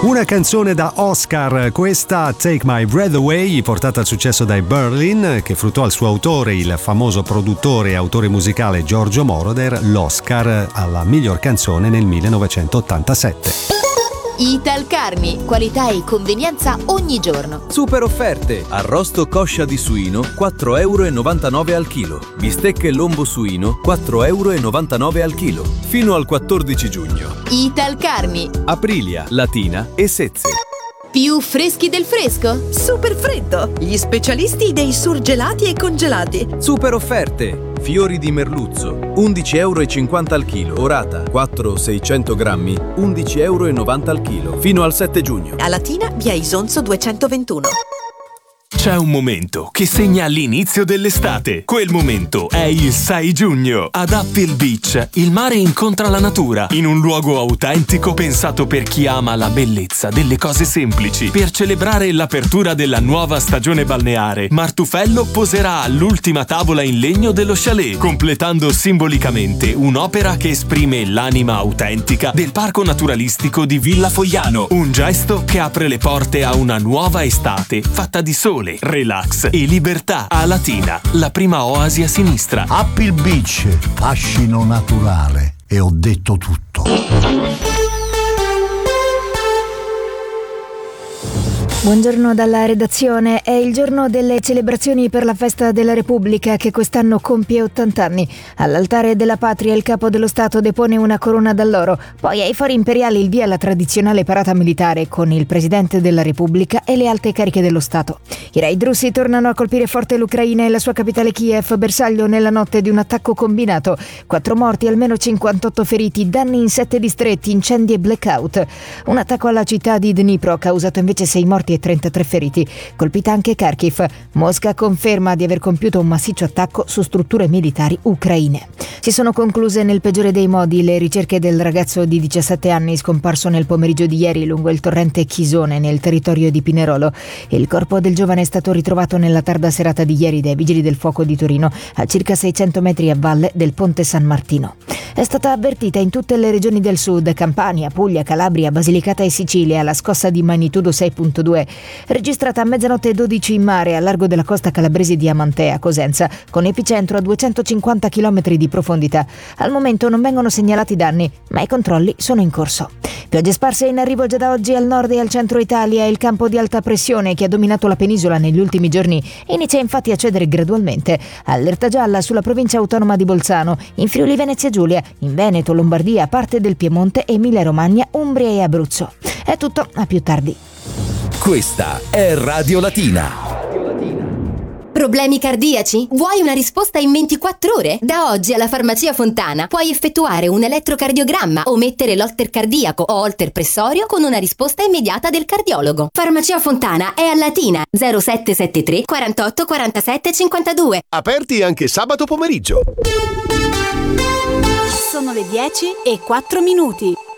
Una canzone da Oscar, questa Take My Breath Away, portata al successo dai Berlin, che fruttò al suo autore, il famoso produttore e autore musicale Giorgio Moroder, l'Oscar alla miglior canzone nel 1987. Italcarni, qualità e convenienza ogni giorno. Super offerte: arrosto coscia di suino 4,99 € al chilo, bistecche lombo suino 4,99 € al chilo, fino al 14 giugno. Italcarni, Aprilia, Latina e Sezze. più freschi del fresco. Super freddo! Gli specialisti dei surgelati e congelati. Super offerte: fiori di merluzzo 11,50 € al chilo, orata 4-600 grammi 11,90 € al chilo, fino al 7 giugno. A Latina, via Isonzo 221. C'è un momento che segna l'inizio dell'estate. Quel momento è il 6 giugno. Ad Apple Beach, il mare incontra la natura in un luogo autentico pensato per chi ama la bellezza delle cose semplici. Per celebrare l'apertura della nuova stagione balneare, Martufello poserà all'ultima tavola in legno dello chalet, completando simbolicamente un'opera che esprime l'anima autentica del parco naturalistico di Villa Fogliano. Un gesto che apre le porte a una nuova estate fatta di sole, relax e libertà. A Latina, la prima oasi a sinistra. Apple Beach, fascino naturale. E ho detto tutto. Buongiorno dalla redazione. È il giorno delle celebrazioni per la festa della Repubblica che quest'anno compie 80 anni. All'altare della patria il capo dello Stato depone una corona d'alloro. Poi ai fori imperiali il via alla tradizionale parata militare con il Presidente della Repubblica e le alte cariche dello Stato. I raid russi tornano a colpire forte l'Ucraina e la sua capitale Kiev, bersaglio nella notte di un attacco combinato. 4 morti, almeno 58 feriti, danni in 7 distretti, incendi e blackout. Un attacco alla città di Dnipro ha causato invece 6 morti e 33 feriti. Colpita anche Kharkiv. Mosca conferma di aver compiuto un massiccio attacco su strutture militari ucraine. Si sono concluse nel peggiore dei modi le ricerche del ragazzo di 17 anni scomparso nel pomeriggio di ieri lungo il torrente Chisone nel territorio di Pinerolo. Il corpo del giovane è stato ritrovato nella tarda serata di ieri dai vigili del fuoco di Torino, a circa 600 metri a valle del Ponte San Martino. È stata avvertita in tutte le regioni del sud, Campania, Puglia, Calabria, Basilicata e Sicilia, la scossa di magnitudo 6.2, registrata a 00:12 in mare, a largo della costa calabrese di Amantea, Cosenza, con epicentro a 250 km di profondità. Al momento non vengono segnalati danni, ma i controlli sono in corso. Piogge sparse in arrivo già da oggi al nord e al centro Italia. Il campo di alta pressione che ha dominato la penisola negli ultimi giorni inizia infatti a cedere gradualmente. Allerta gialla sulla provincia autonoma di Bolzano, in Friuli Venezia Giulia, in Veneto, Lombardia, parte del Piemonte, Emilia Romagna, Umbria e Abruzzo. È tutto, a più tardi. Questa è Radio Latina. Problemi cardiaci? Vuoi una risposta in 24 ore? Da oggi alla Farmacia Fontana puoi effettuare un elettrocardiogramma o mettere l'holter cardiaco o holter pressorio con una risposta immediata del cardiologo. Farmacia Fontana è a Latina 0773 48 47 52. Aperti anche sabato pomeriggio. Sono le 10:04.